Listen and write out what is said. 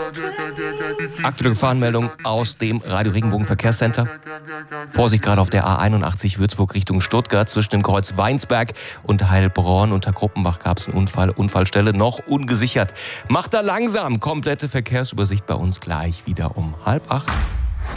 Aktuelle Gefahrenmeldung aus dem Radio Regenbogen Verkehrscenter. Vorsicht gerade auf der A81 Würzburg Richtung Stuttgart zwischen dem Kreuz Weinsberg und Heilbronn. Unter Kruppenbach gab es einen Unfall. Unfallstelle noch ungesichert. Macht da langsam. Komplette Verkehrsübersicht bei uns gleich wieder um 7:30.